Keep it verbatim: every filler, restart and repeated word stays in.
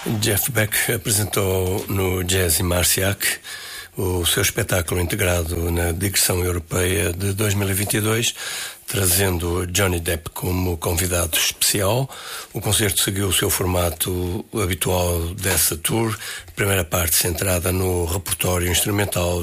Jeff Beck apresentou no Jazz em Marciac o seu espetáculo integrado na digressão europeia de dois mil e vinte e dois, trazendo Johnny Depp como convidado especial. O concerto seguiu o seu formato habitual dessa tour, primeira parte centrada no repertório instrumental